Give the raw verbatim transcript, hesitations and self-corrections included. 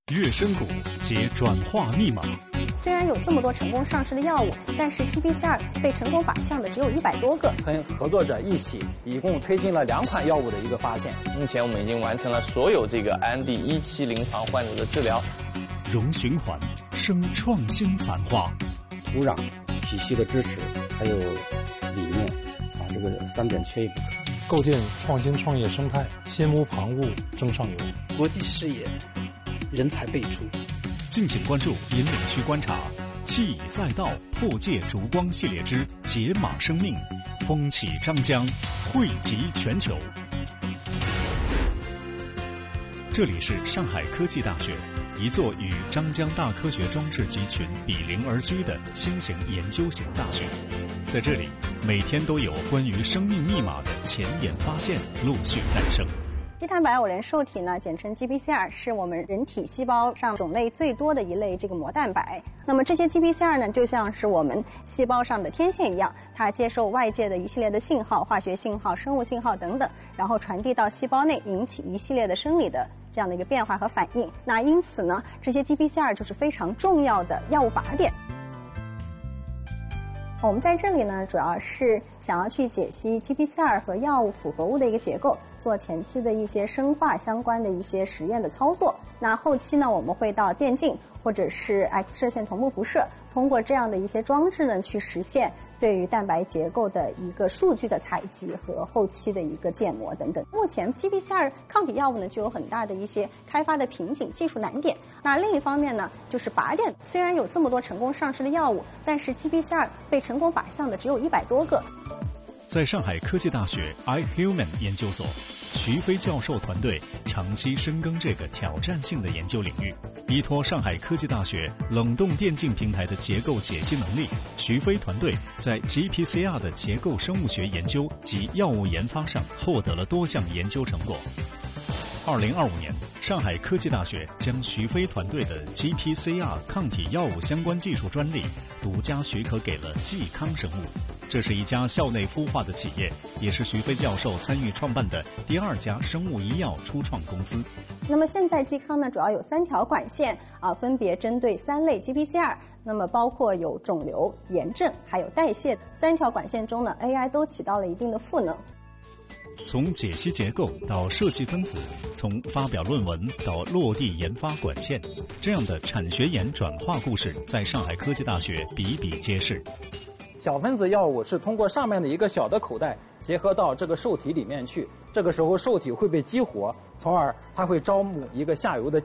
粤深谷解转化密码。 虽然有这么多成功上市的药物，但是 G P C R 被成功靶向的只有一百多个。 跟合作者一起，一共推进了两款药物的一个发现。 目前我们已经完成了所有这个 I N D 一期临床患者的治疗。 融循环，生创新繁华。 土壤、体系的支持，还有理念，啊，这个三点缺一不可。 构建创新创业生态，心无旁骛争上游。 国际视野，人才辈出。 敬请关注引领区观察，气已赛道破界烛光系列之解码生命，风起张江，汇集全球。这里是上海科技大学，一座与张江大科学装置集群比邻而居的新型研究型大学。在这里，每天都有关于生命密码的前沿发现陆续诞生。 肌蛋白偶联受体呢，简称 G P C R， 是我们人体细胞上种类最多的一类这个膜蛋白。那么这些 G P C R 呢，就像是我们细胞上的天线一样，它接受外界的一系列的信号，化学信号、生物信号等等，然后传递到细胞内，引起一系列的生理的这样的一个变化和反应。那因此呢，这些 G P C R 就是非常重要的药物靶点。我们在这里呢，主要是想要去解析 G P C R 和药物复合物的一个结构，做前期的一些生化相关的一些实验的操作。那后期呢，我们会到电镜或者是 X 射线同步辐射，通过这样的一些装置呢，去实现对于蛋白结构的一个数据的采集和后期的一个建模等等。目前 G P C R 抗体药物呢，具有很大的一些开发的瓶颈、技术难点。那另一方面呢，就是靶点。虽然有这么多成功上市的药物，但是 G P C R 被成功靶向的只有一百多个。 在上海科技大学 iHuman 研究所，徐飞教授团队长期深耕这个挑战性的研究领域。依托上海科技大学冷冻电镜平台的结构解析能力，徐飞团队在 G P C R 的结构生物学研究及药物研发上获得了多项研究成果。二零二五年，上海科技大学将徐飞团队的 G P C R 抗体药物相关技术专利独家许可给了嵇康生物。这是一家校内孵化的企业，也是徐飞教授参与创办的第二家生物医药初创公司。 那么现在嵇康呢，主要有三条管线啊，分别针对三类 G P C R， 那么包括有肿瘤、炎症还有代谢。三条管线中呢 ，A I 都起到了一定的赋能。 从解析结构到设计分子，从发表论文到落地研发管线，这样的产学研转化故事在上海科技大学比比皆是。 小分子药物是通过上面的一个小的口袋结合到这个受体里面去，这个时候受体会被激活，从而它会招募一个下游的